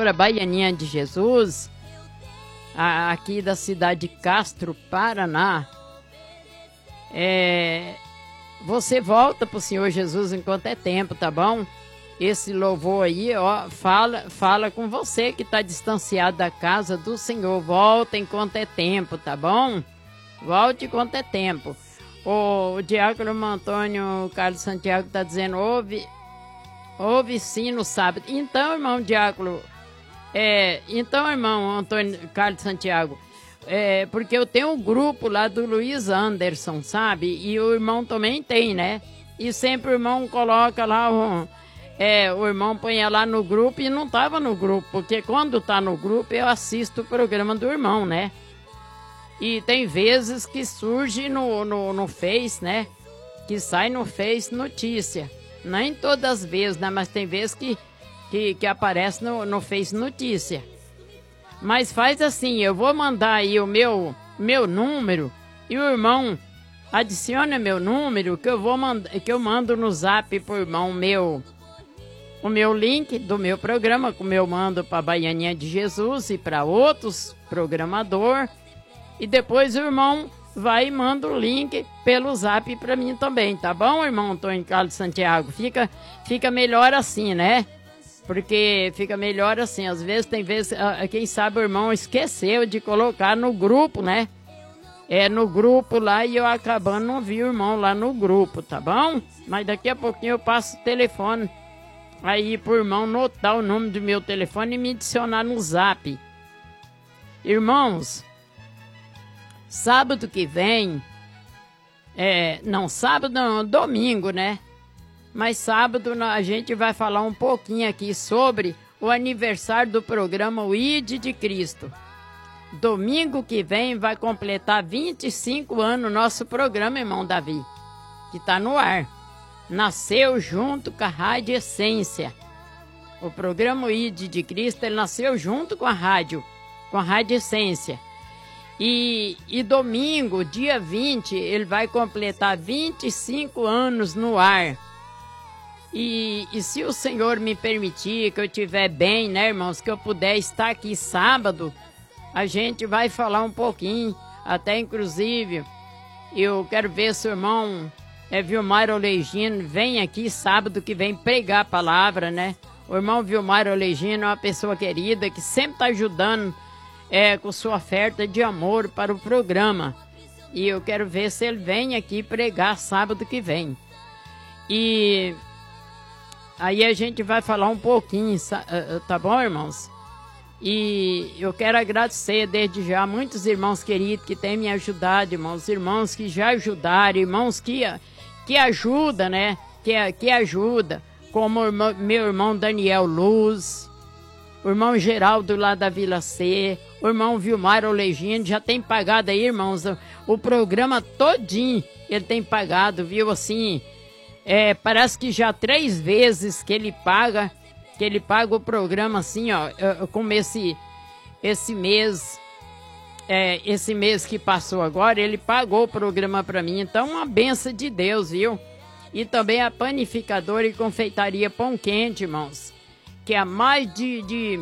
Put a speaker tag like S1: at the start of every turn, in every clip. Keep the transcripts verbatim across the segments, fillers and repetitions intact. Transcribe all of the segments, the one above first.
S1: Panificadora Baianinha de Jesus, a, aqui da cidade de Castro, Paraná. É, você volta pro Senhor Jesus enquanto é tempo, tá bom? Esse louvor aí, ó, fala, fala com você que está distanciado da casa do Senhor. Volta enquanto é tempo, tá bom? Volte enquanto é tempo. O, o diácono Antônio Carlos Santiago está dizendo, ouve, ouve sim no sábado. Então, irmão diácono, é, então, irmão Antônio Carlos Santiago, é, porque eu tenho um grupo lá do Luiz Anderson, sabe? E o irmão também tem, né? E sempre o irmão coloca lá um... É, o irmão põe lá no grupo e não tava no grupo, porque quando tá no grupo eu assisto o programa do irmão, né? E tem vezes que surge no, no, no Face, né? Que sai no Face notícia. Nem todas as vezes, né? Mas tem vezes que, que, que aparece no, no Face notícia. Mas faz assim, eu vou mandar aí o meu, meu número e o irmão adiciona meu número que eu, vou mand que eu mando no zap pro irmão meu... o meu link do meu programa, como eu mando para a Baianinha de Jesus e para outros programador. E depois o irmão vai e manda o link pelo zap para mim também, tá bom, irmão Antônio Carlos Santiago? Fica, fica melhor assim, né? Porque fica melhor assim. Às vezes, tem vezes, quem sabe o irmão esqueceu de colocar no grupo, né? É, no grupo lá e eu acabando não vi o irmão lá no grupo, tá bom? Mas daqui a pouquinho eu passo o telefone aí pro irmão notar o número do meu telefone e me adicionar no zap. Irmãos, sábado que vem, é, não, sábado não, domingo, né? Mas sábado a gente vai falar um pouquinho aqui sobre o aniversário do programa O I D de Cristo. Domingo que vem vai completar vinte e cinco anos nosso programa, irmão Davi, que tá no ar. Nasceu junto com a Rádio Essência. O programa I D de Cristo, ele nasceu junto com a rádio, com a Rádio Essência. E, e domingo, dia vinte, ele vai completar vinte e cinco anos no ar. E, e se o Senhor me permitir, que eu estiver bem, né, irmãos, que eu puder estar aqui sábado, a gente vai falar um pouquinho, até inclusive, eu quero ver se o irmão... É, Vilmar Olegino vem aqui sábado que vem pregar a palavra, né? O irmão Vilmar Olegino é uma pessoa querida que sempre está ajudando é, com sua oferta de amor para o programa. E eu quero ver se ele vem aqui pregar sábado que vem. E aí a gente vai falar um pouquinho, tá bom, irmãos? E eu quero agradecer desde já muitos irmãos queridos que têm me ajudado, irmãos, irmãos que já ajudaram, irmãos que... que ajuda, né? Que, que ajuda, como o irmão, meu irmão Daniel Luz, o irmão Geraldo lá da Vila C, o irmão Vilmar Olegino, já tem pagado aí, irmãos, o, o programa todinho ele tem pagado, viu? Assim, é, parece que já três vezes que ele paga, que ele paga o programa assim, ó, como esse, esse mês... É, esse mês que passou agora, ele pagou o programa para mim. Então, uma benção de Deus, viu? E também a Panificadora e Confeitaria Pão Quente, irmãos. Que há mais de... de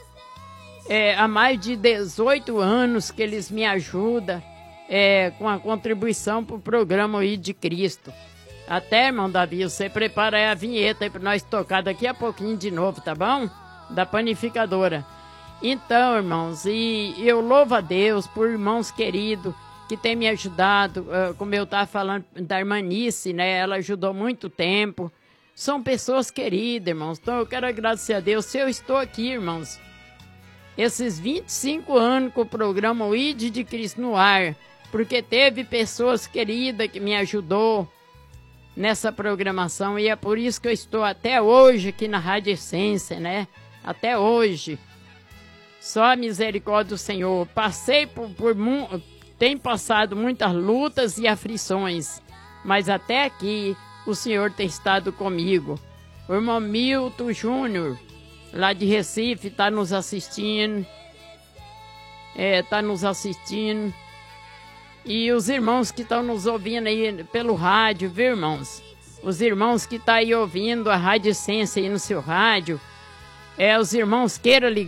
S1: é, há mais de dezoito anos que eles me ajudam é, com a contribuição para o programa O I D de Cristo. Até, irmão Davi, você prepara aí a vinheta aí para nós tocar daqui a pouquinho de novo, tá bom? Da Panificadora. Então, irmãos, e eu louvo a Deus por irmãos queridos que têm me ajudado, uh, como eu estava falando da irmã Nice, né? Ela ajudou muito tempo. São pessoas queridas, irmãos. Então eu quero agradecer a Deus se eu estou aqui, irmãos. Esses vinte e cinco anos com o programa O I D de Cristo no ar, porque teve pessoas queridas que me ajudou nessa programação e é por isso que eu estou até hoje aqui na Rádio Essência, né? Até hoje. Só a misericórdia do Senhor. Passei por, por tem passado muitas lutas e aflições, mas até aqui o Senhor tem estado comigo. O irmão Milton Júnior, lá de Recife, está nos assistindo. É, está nos assistindo. E os irmãos que estão nos ouvindo aí pelo rádio, viu, irmãos? Os irmãos que estão aí ouvindo a Rádio Essência aí no seu rádio. É, os irmãos queiram ligar.